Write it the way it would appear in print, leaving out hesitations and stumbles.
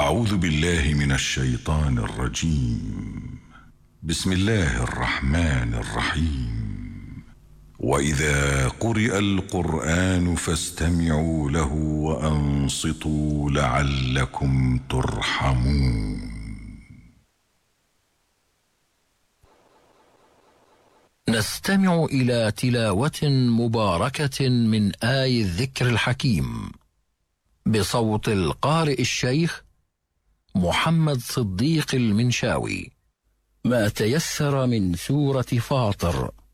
أعوذ بالله من الشيطان الرجيم. بسم الله الرحمن الرحيم. وإذا قرئ القرآن فاستمعوا له وأنصتوا لعلكم ترحمون. نستمع إلى تلاوة مباركة من آي الذكر الحكيم بصوت القارئ الشيخ محمد صديق المنشاوي. ما تيسر من سورة فاطر.